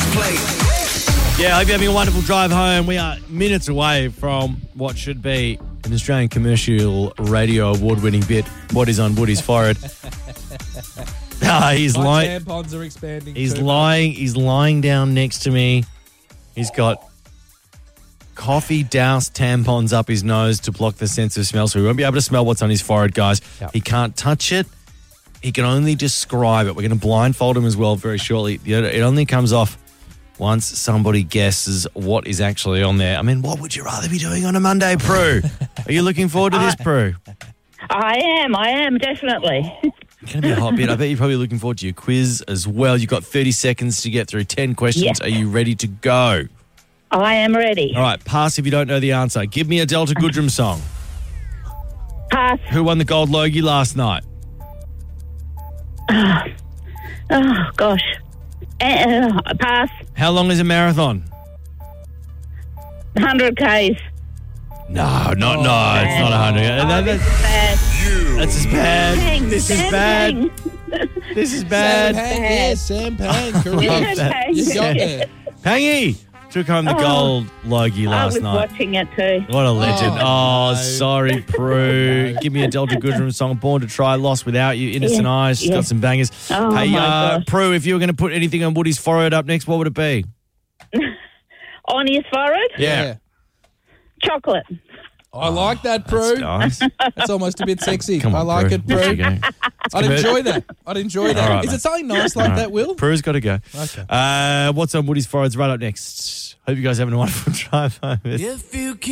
Yeah, I hope you're having a wonderful drive home. We are minutes away from what should be an Australian commercial radio award-winning bit, What is on Woody's forehead. He's My lying. tampons are expanding. He's too lying. He's lying down next to me. He's got coffee doused tampons up his nose to block the sense of smell, so we won't be able to smell what's on his forehead, guys. Yep. He can't touch it. He can only describe it. We're going to blindfold him as well very shortly. It only comes off once somebody guesses what is actually on there. I mean, what would you rather be doing on a Monday, Prue? Are you looking forward to this, Prue? I am, definitely. It's going to be a hot bit. I bet you're probably looking forward to your quiz as well. You've got 30 seconds to get through 10 questions. Yes. Are you ready to go? I am ready. All right, pass if you don't know the answer. Give me a Delta Goodrem song. Pass. Who won the Gold Logie last night? Oh, gosh. Pass. How long is a marathon? 100 Ks. No, it's not 100. That's as bad. Dang, This is Sam bad. Pang. This is Sam bad. Pang, yeah, Sam Pang, correct. Pang. You got there. Pangy took home the Gold Logie I last was night. watching it too. What a legend. Oh, no. Sorry, Prue. Give me a Delta Goodrem song. Born to Try, Lost Without You, Innocent Yeah, Eyes. She's yeah. got some bangers. Oh, hey, my gosh. Prue, if you were going to put anything on Woody's forehead up next, what would it be? On his forehead? Yeah. Chocolate. I like that, Prue. That's nice. That's almost a bit sexy. Come on, I like Prue. it, There you Prue. go. I'd enjoy that. I'd enjoy that. All right, Is mate. it something nice like that, Will? Prue's got to go. Okay. What's on Woody's forehead's right up next? Hope you guys are having a wonderful drive home. If you